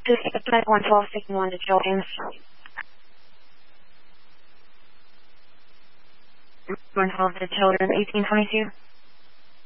Flight 112, sticking 1 to Joe James. 112 to children, 1822.